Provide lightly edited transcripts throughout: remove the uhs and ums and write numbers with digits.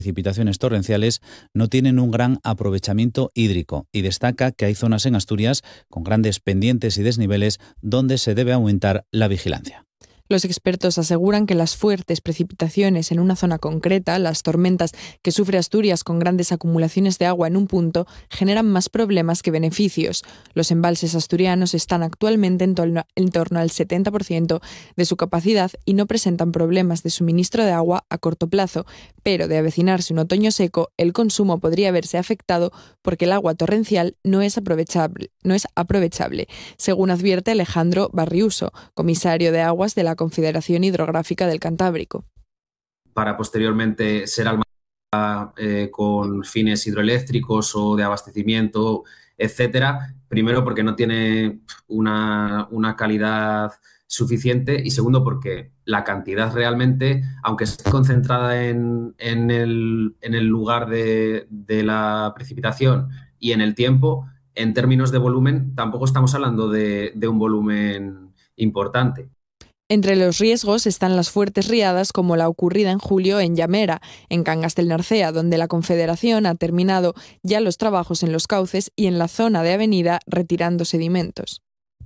precipitaciones torrenciales no tienen un gran aprovechamiento hídrico y destaca que hay zonas en Asturias con grandes pendientes y desniveles donde se debe aumentar la vigilancia. Los expertos aseguran que las fuertes precipitaciones en una zona concreta, las tormentas que sufre Asturias con grandes acumulaciones de agua en un punto, generan más problemas que beneficios. Los embalses asturianos están actualmente en torno al 70% de su capacidad y no presentan problemas de suministro de agua a corto plazo, pero de avecinarse un otoño seco, el consumo podría verse afectado porque el agua torrencial no es aprovechable, según advierte Alejandro Barriuso, comisario de Aguas de la Confederación Hidrográfica del Cantábrico. Para posteriormente ser almacenada con fines hidroeléctricos o de abastecimiento, etcétera. Primero, porque no tiene una calidad suficiente, y segundo, porque la cantidad realmente, aunque esté concentrada en el lugar de la precipitación y en el tiempo, en términos de volumen, tampoco estamos hablando de un volumen importante. Entre los riesgos están las fuertes riadas como la ocurrida en julio en Llamera, en Cangas del Narcea, donde la Confederación ha terminado ya los trabajos en los cauces y en la zona de avenida retirando sedimentos.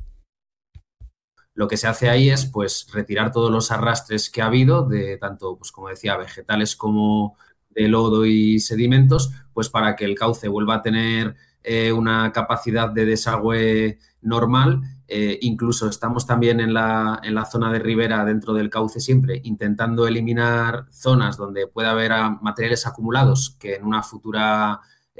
Lo que se hace ahí es pues retirar todos los arrastres que ha habido de tanto, pues como decía, vegetales como de lodo y sedimentos, pues para que el cauce vuelva a tener una capacidad de desagüe normal. Incluso estamos también en la zona de ribera dentro del cauce siempre intentando eliminar zonas donde pueda haber materiales acumulados que en una futura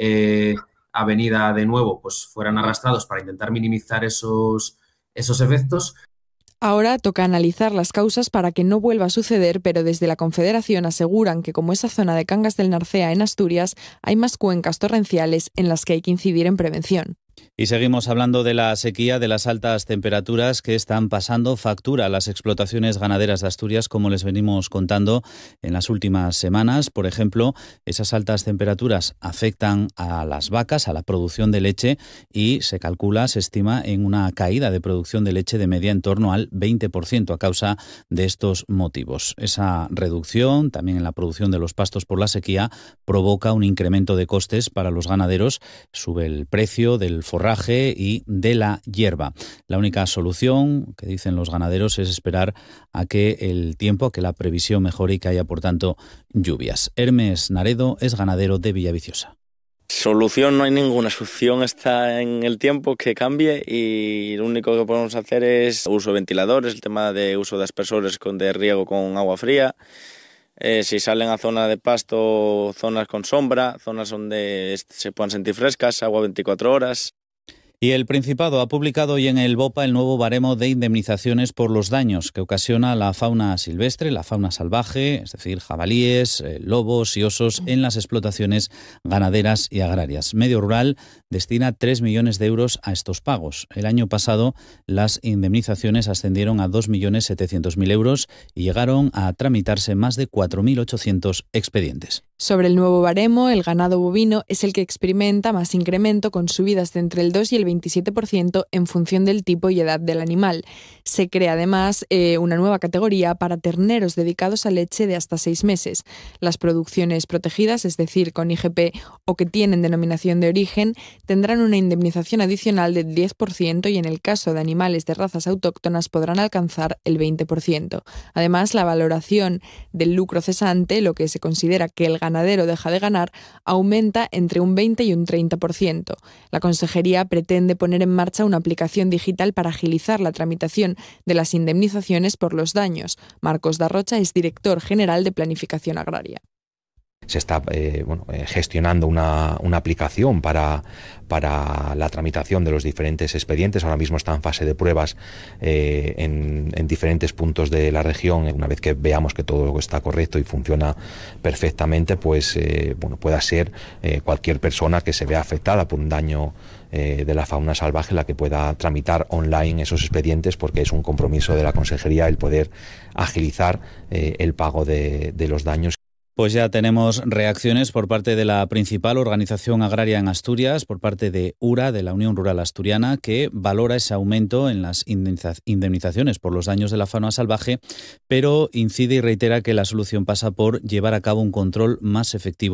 avenida de nuevo pues fueran arrastrados, para intentar minimizar esos efectos. Ahora toca analizar las causas para que no vuelva a suceder, pero desde la Confederación aseguran que como esa zona de Cangas del Narcea en Asturias, hay más cuencas torrenciales en las que hay que incidir en prevención. Y seguimos hablando de la sequía, de las altas temperaturas que están pasando factura a las explotaciones ganaderas de Asturias, como les venimos contando en las últimas semanas. Por ejemplo, esas altas temperaturas afectan a las vacas, a la producción de leche, y se estima en una caída de producción de leche de media en torno al 20% a causa de estos motivos. Esa reducción, también en la producción de los pastos por la sequía, provoca un incremento de costes para los ganaderos, sube el precio del forraje y de la hierba. La única solución, que dicen los ganaderos, es esperar a que el tiempo, a que la previsión mejore y que haya, por tanto, lluvias. Hermes Naredo es ganadero de Villaviciosa. Solución no hay ninguna, solución está en el tiempo que cambie, y lo único que podemos hacer es uso de ventiladores, el tema de uso de aspersores de riego con agua fría. Si salen a zona de pasto, zonas con sombra, zonas donde se puedan sentir frescas, agua 24 horas. Y el Principado ha publicado hoy en el BOPA el nuevo baremo de indemnizaciones por los daños que ocasiona la fauna silvestre, la fauna salvaje, es decir, jabalíes, lobos y osos en las explotaciones ganaderas y agrarias. Medio Rural destina 3 millones de euros a estos pagos. El año pasado las indemnizaciones ascendieron a 2.700.000 euros y llegaron a tramitarse más de 4.800 expedientes. Sobre el nuevo baremo, el ganado bovino es el que experimenta más incremento, con subidas de entre el 2 y el 27% en función del tipo y edad del animal. Se crea además una nueva categoría para terneros dedicados a leche de hasta 6 meses. Las producciones protegidas, es decir, con IGP o que tienen denominación de origen, tendrán una indemnización adicional del 10% y en el caso de animales de razas autóctonas podrán alcanzar el 20%. Además, la valoración del lucro cesante, lo que se considera que el ganadero deja de ganar, aumenta entre un 20 y un 30%. La Consejería pretende poner en marcha una aplicación digital para agilizar la tramitación de las indemnizaciones por los daños. Marcos Darrocha es director general de Planificación Agraria. Se está gestionando una aplicación para la tramitación de los diferentes expedientes. Ahora mismo está en fase de pruebas en diferentes puntos de la región. Una vez que veamos que todo está correcto y funciona perfectamente, pues pueda ser cualquier persona que se vea afectada por un daño de la fauna salvaje la que pueda tramitar online esos expedientes, porque es un compromiso de la Consejería el poder agilizar el pago de los daños. Pues ya tenemos reacciones por parte de la principal organización agraria en Asturias, por parte de URA, de la Unión Rural Asturiana, que valora ese aumento en las indemnizaciones por los daños de la fauna salvaje, pero incide y reitera que la solución pasa por llevar a cabo un control más efectivo